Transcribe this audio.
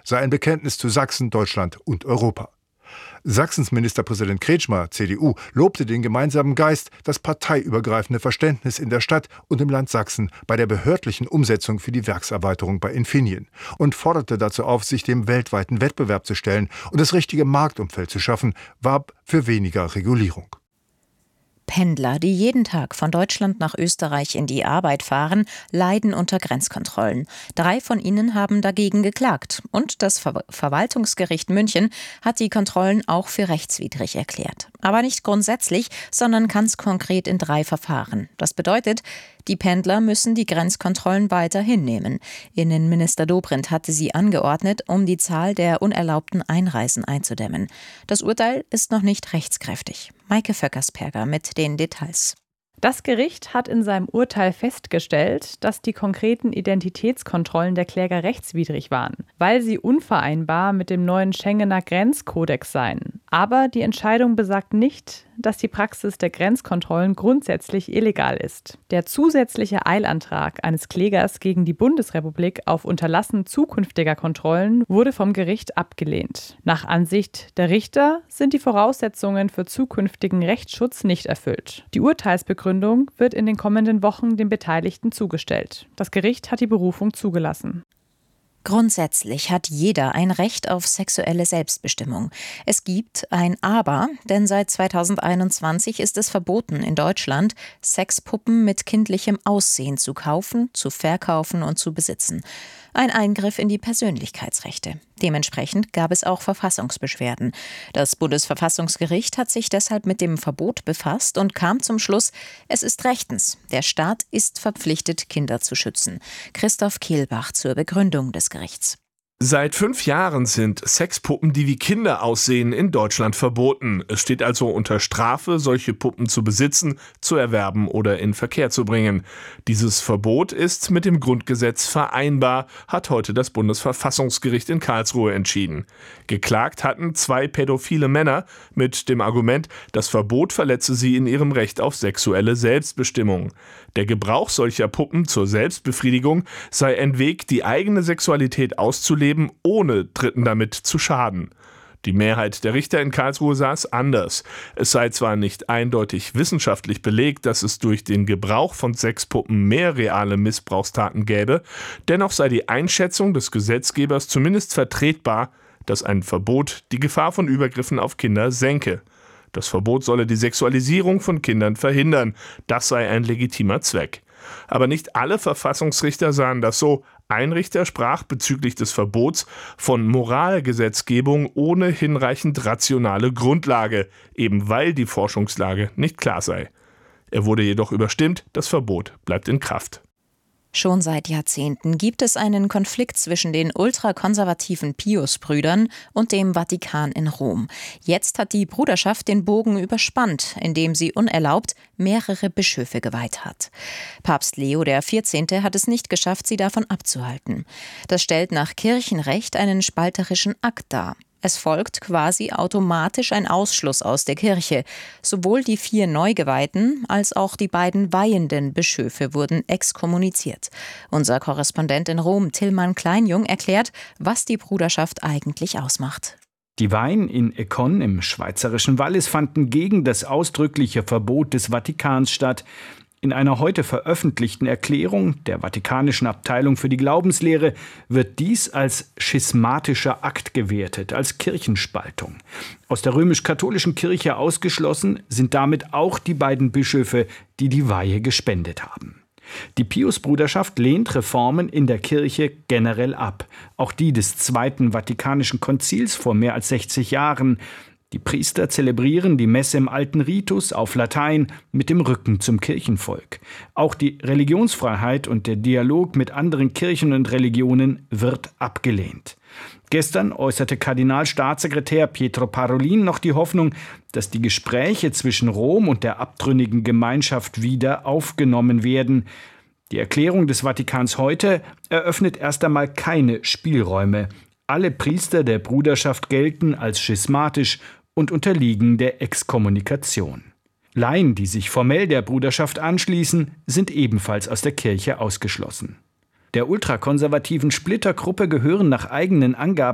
sei ein Bekenntnis zu Sachsen, Deutschland und Europa. Sachsens Ministerpräsident Kretschmer, CDU, lobte den gemeinsamen Geist, das parteiübergreifende Verständnis in der Stadt und im Land Sachsen bei der behördlichen Umsetzung für die Werkserweiterung bei Infineon und forderte dazu auf, sich dem weltweiten Wettbewerb zu stellen und das richtige Marktumfeld zu schaffen, warb für weniger Regulierung. Pendler, die jeden Tag von Deutschland nach Österreich in die Arbeit fahren, leiden unter Grenzkontrollen. 3 von ihnen haben dagegen geklagt. Und das Verwaltungsgericht München hat die Kontrollen auch für rechtswidrig erklärt. Aber nicht grundsätzlich, sondern ganz konkret in 3 Verfahren. Das bedeutet, die Pendler müssen die Grenzkontrollen weiter hinnehmen. Innenminister Dobrindt hatte sie angeordnet, um die Zahl der unerlaubten Einreisen einzudämmen. Das Urteil ist noch nicht rechtskräftig. Maike Vöckersperger mit den Details. Das Gericht hat in seinem Urteil festgestellt, dass die konkreten Identitätskontrollen der Kläger rechtswidrig waren, weil sie unvereinbar mit dem neuen Schengener Grenzkodex seien. Aber die Entscheidung besagt nicht, dass die Praxis der Grenzkontrollen grundsätzlich illegal ist. Der zusätzliche Eilantrag eines Klägers gegen die Bundesrepublik auf Unterlassen zukünftiger Kontrollen wurde vom Gericht abgelehnt. Nach Ansicht der Richter sind die Voraussetzungen für zukünftigen Rechtsschutz nicht erfüllt. Die Urteilsbegründung wird in den kommenden Wochen den Beteiligten zugestellt. Das Gericht hat die Berufung zugelassen. Grundsätzlich hat jeder ein Recht auf sexuelle Selbstbestimmung. Es gibt ein Aber, denn seit 2021 ist es verboten, in Deutschland Sexpuppen mit kindlichem Aussehen zu kaufen, zu verkaufen und zu besitzen. Ein Eingriff in die Persönlichkeitsrechte. Dementsprechend gab es auch Verfassungsbeschwerden. Das Bundesverfassungsgericht hat sich deshalb mit dem Verbot befasst und kam zum Schluss, es ist rechtens. Der Staat ist verpflichtet, Kinder zu schützen. Christoph Kehlbach zur Begründung des Gerichts. Seit 5 Jahren sind Sexpuppen, die wie Kinder aussehen, in Deutschland verboten. Es steht also unter Strafe, solche Puppen zu besitzen, zu erwerben oder in Verkehr zu bringen. Dieses Verbot ist mit dem Grundgesetz vereinbar, hat heute das Bundesverfassungsgericht in Karlsruhe entschieden. Geklagt hatten 2 pädophile Männer mit dem Argument, das Verbot verletze sie in ihrem Recht auf sexuelle Selbstbestimmung. Der Gebrauch solcher Puppen zur Selbstbefriedigung sei ein Weg, die eigene Sexualität auszuleben, ohne Dritten damit zu schaden. Die Mehrheit der Richter in Karlsruhe sah es anders. Es sei zwar nicht eindeutig wissenschaftlich belegt, dass es durch den Gebrauch von Sexpuppen mehr reale Missbrauchstaten gäbe, dennoch sei die Einschätzung des Gesetzgebers zumindest vertretbar, dass ein Verbot die Gefahr von Übergriffen auf Kinder senke. Das Verbot solle die Sexualisierung von Kindern verhindern. Das sei ein legitimer Zweck. Aber nicht alle Verfassungsrichter sahen das so. Ein Richter sprach bezüglich des Verbots von Moralgesetzgebung ohne hinreichend rationale Grundlage, eben weil die Forschungslage nicht klar sei. Er wurde jedoch überstimmt, das Verbot bleibt in Kraft. Schon seit Jahrzehnten gibt es einen Konflikt zwischen den ultrakonservativen Pius-Brüdern und dem Vatikan in Rom. Jetzt hat die Bruderschaft den Bogen überspannt, indem sie unerlaubt mehrere Bischöfe geweiht hat. Papst Leo XIV. Hat es nicht geschafft, sie davon abzuhalten. Das stellt nach Kirchenrecht einen spalterischen Akt dar. Es folgt quasi automatisch ein Ausschluss aus der Kirche. Sowohl die 4 Neugeweihten als auch die beiden weihenden Bischöfe wurden exkommuniziert. Unser Korrespondent in Rom, Tillmann Kleinjung, erklärt, was die Bruderschaft eigentlich ausmacht. Die Weihen in Econ im schweizerischen Wallis fanden gegen das ausdrückliche Verbot des Vatikans statt. In einer heute veröffentlichten Erklärung der Vatikanischen Abteilung für die Glaubenslehre wird dies als schismatischer Akt gewertet, als Kirchenspaltung. Aus der römisch-katholischen Kirche ausgeschlossen sind damit auch die beiden Bischöfe, die die Weihe gespendet haben. Die Pius-Bruderschaft lehnt Reformen in der Kirche generell ab, auch die des Zweiten Vatikanischen Konzils vor mehr als 60 Jahren. Die Priester zelebrieren die Messe im alten Ritus auf Latein mit dem Rücken zum Kirchenvolk. Auch die Religionsfreiheit und der Dialog mit anderen Kirchen und Religionen wird abgelehnt. Gestern äußerte Kardinalstaatssekretär Pietro Parolin noch die Hoffnung, dass die Gespräche zwischen Rom und der abtrünnigen Gemeinschaft wieder aufgenommen werden. Die Erklärung des Vatikans heute eröffnet erst einmal keine Spielräume. Alle Priester der Bruderschaft gelten als schismatisch und unterliegen der Exkommunikation. Laien, die sich formell der Bruderschaft anschließen, sind ebenfalls aus der Kirche ausgeschlossen. Der ultrakonservativen Splittergruppe gehören nach eigenen Angaben